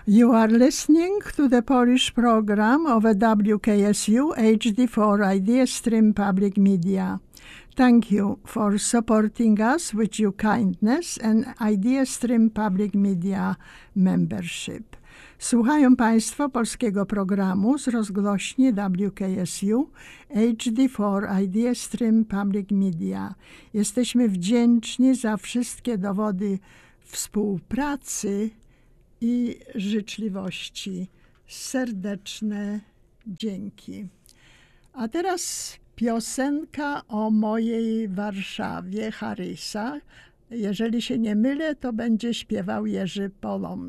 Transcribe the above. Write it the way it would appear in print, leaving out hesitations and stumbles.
You are listening to the Polish program of WKSU HD4 Idea Stream Public Media. Thank you for supporting us with your kindness and Idea Stream Public Media membership. Słuchają Państwo polskiego programu z rozgłośni WKSU HD4 Idea Stream Public Media. Jesteśmy wdzięczni za wszystkie dowody współpracy i życzliwości. Serdeczne dzięki. A teraz piosenka o mojej Warszawie Harysa. Jeżeli się nie mylę, to będzie śpiewał Jerzy Polon.